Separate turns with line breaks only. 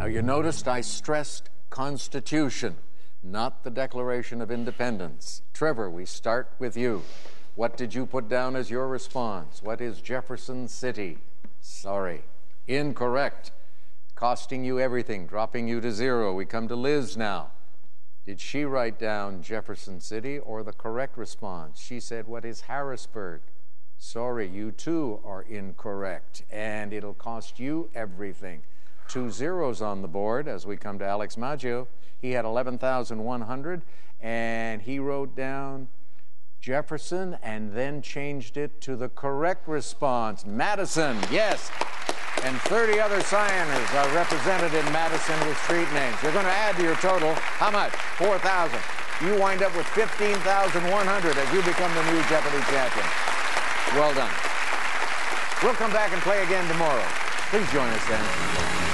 Now, you noticed I stressed Constitution, not the Declaration of Independence. Trevor, we start with you. What did you put down as your response? What is Jefferson City? Sorry. Incorrect. Costing you everything, dropping you to zero. We come to Liz now. Did she write down Jefferson City or the correct response? She said, what is Harrisburg? Sorry, you too are incorrect, and it'll cost you everything. 2 zeros on the board as we come to Alex Maggio. He had 11,100, and he wrote down Jefferson and then changed it to the correct response, Madison. Yes. And 30 other signers are represented in Madison with street names. You're going to add to your total, how much? 4,000. You wind up with 15,100 as you become the new Jeopardy champion. Well done. We'll come back and play again tomorrow. Please join us then.